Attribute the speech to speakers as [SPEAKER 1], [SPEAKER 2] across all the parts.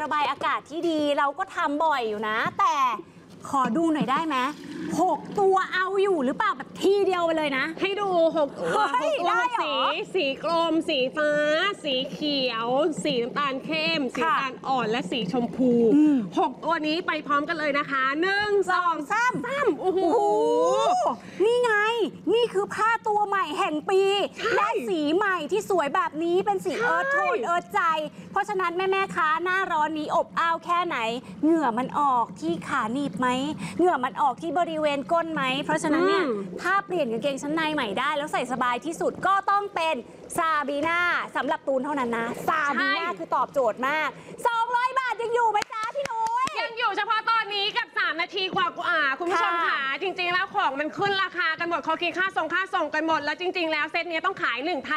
[SPEAKER 1] ระบายอากาศที่ดีเราก็ทำบ่อยอยู่นะ แต่ขอดูหน่อยได้ไหม6 ตัวเอาอยู่หรือเปล่าแบบทีเดียวไปเลยนะ
[SPEAKER 2] ให้ดู6 ตัวสีกรมสีฟ้า สีเขียว สีน้ำตาลเข้มสีน้ำตาลอ่อนและสีชมพู6 ตัวนี้ไปพร้อมกันเลยนะคะ1 2 3โอ้โห
[SPEAKER 1] นี่ไงนี่คือผ้าตัวใหม่แห่งปีและสีใหม่ที่สวยแบบนี้เป็นสีเอิร์ธโทนเอิร์ธใจเพราะฉะนั้นแม่ค้าหน้าร้อนนี้อบอ้าวแค่ไหนเหงื่อมันออกที่ขาหนีบไหมเหงื่อมันออกที่บริเวณก้นไหมเพราะฉะนั้นเนี่ยถ้าเปลี่ยนกางเกงชั้นในใหม่ได้แล้วใส่สบายที่สุดก็ต้องเป็นซาบีน่าสำหรับตูนเท่านั้นนะซาบีน่าคือตอบโจทย์มาก200 บาทยังอยู่ไหมจ๊ะพี่นุ้ย
[SPEAKER 2] ยังอยู่เฉพาะตอนนี้กับ3 นาทีกว่าคุณผู้ชมค่ะจริงๆแล้วของมันขึ้นราคากันหมดเขาคิดค่าส่งกันหมดแล้วจริงๆแล้วเซตนี้ต้องขาย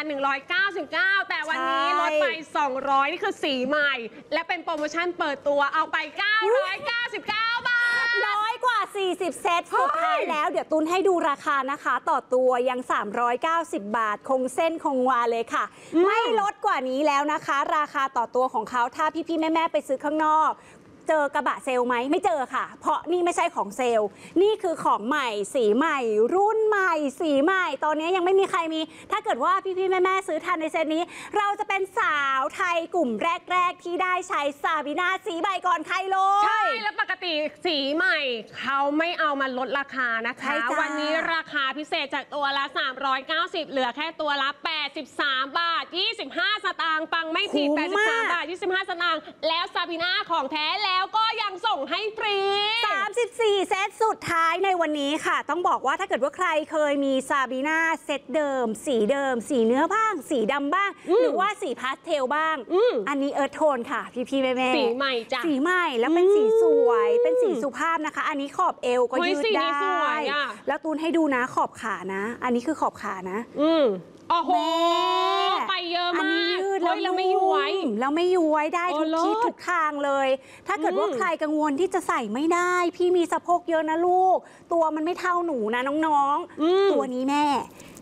[SPEAKER 2] 1,199 แต่วันนี้ลดไป200นี่คือสีใหม่และเป็นโปรโมชั่นเปิดตัวเอาไป999 บาท
[SPEAKER 1] น้อยกว่า40 เซตสุดท้ายแล้วเดี๋ยวตูนให้ดูราคานะคะต่อตัวยัง390 บาทคงเส้นคงวาเลยค่ะไม่ลดกว่านี้แล้วนะคะราคาต่อตัวของเขาถ้าพี่ๆแม่ๆไปซื้อข้างนอกเจอกระบะเซลล์ไหมไม่เจอค่ะเพราะนี่ไม่ใช่ของเซลล์นี่คือของใหม่สีใหม่รุ่นใหม่สีใหม่ตอนนี้ยังไม่มีใครมีถ้าเกิดว่าพี่ๆแม่ๆซื้อทันในเซตนี้เราจะเป็นสาวไทยกลุ่มแรกๆที่ได้ใช้ซาบีน่าสีใหม่ก่อนใครเลย
[SPEAKER 2] ใช่แล้วปกติสีใหม่เขาไม่เอามาลดราคานะคะวันนี้ราคาพิเศษจากตัวละ390เหลือแค่ตัวละ83 บาท 25 สตางค์ปังไม่ผิด83 บาท 25 สตางค์แล้วซาบีน่าของแท้แล้วก็ยังส่งให้ฟรี
[SPEAKER 1] 34 เซตสุดท้ายในวันนี้ค่ะต้องบอกว่าถ้าเกิดว่าใครเคยมีซาบีน่าเซตเดิมสีเนื้อบ้างสีดำบ้างหรือว่าสีพาสเทลบ้างอันนี้เอิร์ธโทนค่ะพี่แม่
[SPEAKER 2] สีใหม่จ้ะ
[SPEAKER 1] สีใหม่แล้วเป็นสีสวยเป็นสีสุภาพนะคะอันนี้ขอบเอวก็ยืดได้แล้วตูนให้ดูนะขอบขานะอันนี้คือขอบขานะ
[SPEAKER 2] โอ้โหไปเยอะมาก
[SPEAKER 1] ยืดแล้วไม่ย้วยได้ทุกทิศทุกทางเลยถ้าเกิดว่าใครกังวลที่จะใส่ไม่ได้พี่มีสะโพกเยอะนะลูกตัวมันไม่เท่าหนูนะน้องๆตัวนี้แม่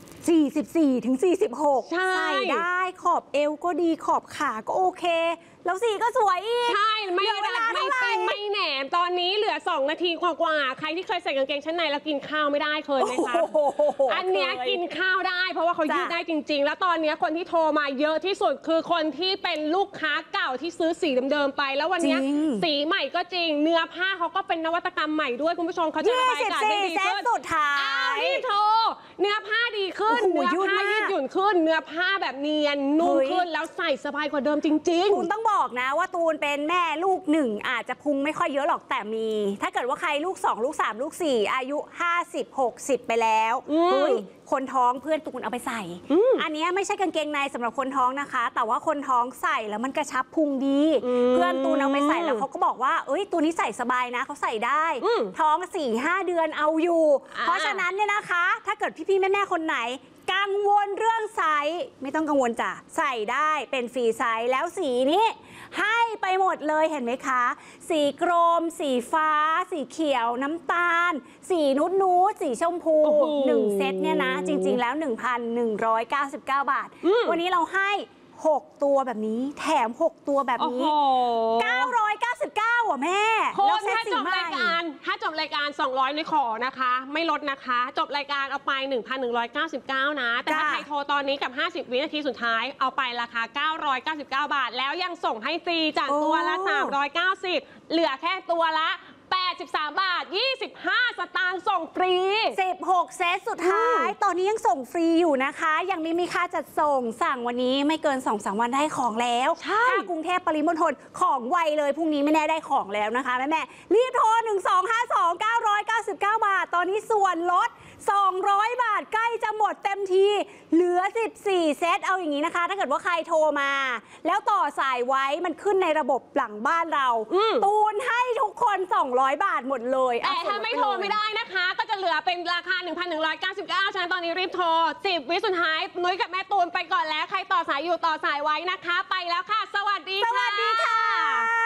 [SPEAKER 1] 44 ถึง 46ใส่ได้ขอบเอวก็ดีขอบขาก็โอเคแล้วสีก็สวยอีก
[SPEAKER 2] ใช่ไม่เป็นไม่แหนมตอนนี้เหลือ2 นาทีกว่าใครที่เคยใส่กางเกงชั้นในแล้วกินข้าวไม่ได้เคยไหมคะอันเนี้ยกินข้าวได้เพราะว่าเขายืดได้จริงๆแล้วตอนนี้คนที่โทรมาเยอะที่สุดคือคนที่เป็นลูกค้าเก่าที่ซื้อสีเดิมๆไปแล้ววันนี้สีใหม่ก็จริงเนื้อผ้าเขาก็เป็นนวัตกรรมใหม่ด้วยคุณผู้ชมเขาจะระบายอากาศได้ดีขึ้น
[SPEAKER 1] สุดท้าย
[SPEAKER 2] รีบโทรเนื้อผ้าดีขึ้นเนื้อผ้ายืดหยุ่นขึ้นเนื้อผ้าแบบเนียนนุ่มขึ้นแล้วใส่สบายกว่าเดิมจริงๆ
[SPEAKER 1] คุณต้องบอกนะว่าตูนเป็นแม่ลูก1อาจจะพุงไม่ค่อยเยอะหรอกแต่มีถ้าเกิดว่าใครลูก2ลูก3ลูก4อายุ50-60ไปแล้วคนท้องเพื่อนตูนเอาไปใส่อันนี้ไม่ใช่กางเกงในสำหรับคนท้องนะคะแต่ว่าคนท้องใส่แล้วมันกระชับพุงดีเพื่อนตูนเอาไปใส่แล้วเขาก็บอกว่าตัวนี้ใส่สบายนะเขาใส่ได้ท้อง 4-5 เดือนเอาอยู่เพราะฉะนั้นเนี่ยนะคะถ้าเกิดพี่ๆแม่ๆคนไหนกังวลเรื่องไซส์ไม่ต้องกังวลจ้ะใส่ได้เป็นฟรีไซส์แล้วสีนี้ให้ไปหมดเลยเห็นไหมคะสีกรมสีฟ้าสีเขียวน้ำตาลสีนูดสีชมพู1 เซตเนี่ยนะจริงๆแล้ว 1,199 บาทวันนี้เราให้6 ตัวแบบนี้แถม6 ตัวแบบนี้999อ่ะแม่
[SPEAKER 2] แล้วถ้าจบรายการ200ในขอนะคะไม่ลดนะคะจบรายการเอาไป 1,199 นะแต่ถ้าใครโทรตอนนี้กับ50 วินาทีสุดท้ายเอาไปราคา999 บาทแล้วยังส่งให้ฟรีจากตัวละ390เหลือแค่ตัวละ83 บาท 25 สตางค์ส่งฟรี
[SPEAKER 1] 16 เซตสุดท้ายตอนนี้ยังส่งฟรีอยู่นะคะยังไม่มีค่าจัดส่งสั่งวันนี้ไม่เกิน 2-3 วันได้ของแล้วถ้ากรุงเทพปริมณฑลของไวเลยพรุ่งนี้ไม่แน่ได้ของแล้วนะคะแม่รีบโทร1252 999 บาทตอนนี้ส่วนลด200 บาทใกล้จะหมดเต็มทีเหลือ14 เซตเอาอย่างนี้นะคะถ้าเกิดว่าใครโทรมาแล้วต่อสายไว้มันขึ้นในระบบหลังบ้านเราตูนให้ทุกคน200 บาทหมดเลย
[SPEAKER 2] แต่ถ้าไม่โทรไม่ได้นะคะก็จะเหลือเป็นราคา 1,199 ฉะนั้นตอนนี้รีบโทร10 วิสุดท้ายนุ้ยกับแม่ตูนไปก่อนแล้วใครต่อสายอยู่ต่อสายไว้นะคะไปแล้วค่ะสวัสดีค่ะ